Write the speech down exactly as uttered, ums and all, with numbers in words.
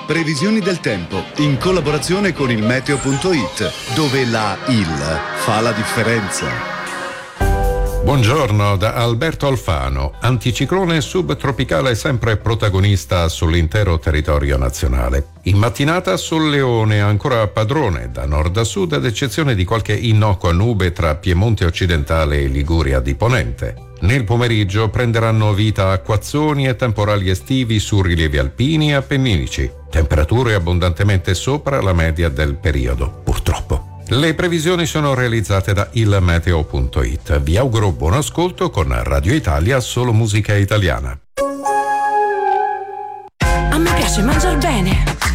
Previsioni del tempo in collaborazione con il meteo punto it, dove la I L fa la differenza. Buongiorno da Alberto Alfano. Anticiclone subtropicale sempre protagonista sull'intero territorio nazionale. In mattinata Solleone ancora padrone da nord a sud, ad eccezione di qualche innocua nube tra Piemonte occidentale e Liguria di ponente. Nel pomeriggio prenderanno vita acquazzoni e temporali estivi su rilievi alpini e appenninici. Temperature abbondantemente sopra la media del periodo, purtroppo. Le previsioni sono realizzate da il meteo punto it. Vi auguro buon ascolto con Radio Italia, solo musica italiana. A me piace mangiar bene.